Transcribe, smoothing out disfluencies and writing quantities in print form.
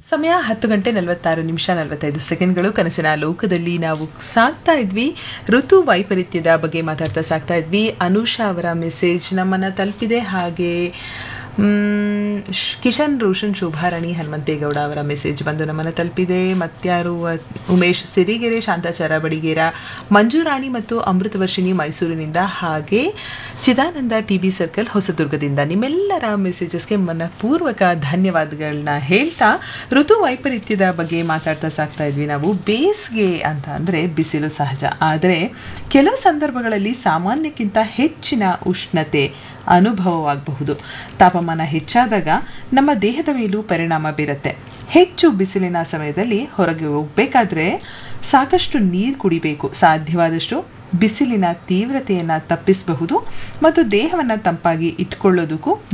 ಸಮಯ 10:46:45 ಕನಸಿನ ಲೋಕದಲ್ಲಿ ನಾವು ಸಾಗ್ತಾ ಇದ್ವಿ. ಋತು ವೈಪರೀತ್ಯದ ಬಗ್ಗೆ ಮಾತಾಡ್ತಾ ಸಾಗ್ತಾ ಇದ್ವಿ. ಅನುಷಾ ಅವರ ಮೆಸೇಜ್ ನಮ್ಮನ್ನು ತಲುಪಿದೆ. ಹಾಗೆ ಕಿಶನ್ ರೋಷನ್ ಶೋಭಾರಾಣಿ ಹನುಮಂತೇಗೌಡ ಅವರ ಮೆಸೇಜ್ ಬಂದು ನಮ್ಮನ್ನು ತಲುಪಿದೆ. ಮತ್ಯಾರು ಉಮೇಶ್ ಸಿರಿಗೆರೆ, ಶಾಂತಾಚಾರ ಬಡಿಗೇರ, ಮಂಜುರಾಣಿ ಮತ್ತು ಅಮೃತವರ್ಷಿಣಿ ಮೈಸೂರಿನಿಂದ, ಹಾಗೆ ಚಿದಾನಂದ ಟಿಬಿ ಸರ್ಕಲ್ ಹೊಸದುರ್ಗದಿಂದ ನಿಮ್ಮೆಲ್ಲರ ಮೆಸೇಜಸ್ಗೆ ಮನಪೂರ್ವಕ ಧನ್ಯವಾದಗಳನ್ನ ಹೇಳ್ತಾ ಋತು ವೈಪರೀತ್ಯದ ಬಗ್ಗೆ ಮಾತಾಡ್ತಾ ಸಾಗ್ತಾ ಇದ್ವಿ. ನಾವು ಬೇಸಿಗೆ ಅಂತ ಅಂದರೆ ಬಿಸಿಲು ಸಹಜ, ಆದರೆ ಕೆಲವು ಸಂದರ್ಭಗಳಲ್ಲಿ ಸಾಮಾನ್ಯಕ್ಕಿಂತ ಹೆಚ್ಚಿನ ಉಷ್ಣತೆ ಅನುಭವವಾಗಬಹುದು. ತಾಪಮಾನ ಹೆಚ್ಚಾದಾಗ ನಮ್ಮ ದೇಹದ ಮೇಲೂ ಪರಿಣಾಮ ಬೀರುತ್ತೆ. ಹೆಚ್ಚು ಬಿಸಿಲಿನ ಸಮಯದಲ್ಲಿ ಹೊರಗೆ ಹೋಗಬೇಕಾದ್ರೆ ಸಾಕಷ್ಟು ನೀರು ಕುಡಿಬೇಕು. ಸಾಧ್ಯವಾದಷ್ಟು ಬಿಸಿಲಿನ ತೀವ್ರತೆಯನ್ನು ತಪ್ಪಿಸಬಹುದು ಮತ್ತು ದೇಹವನ್ನು ತಂಪಾಗಿ ಇಟ್ಕೊಳ್ಳೋದಕ್ಕೂ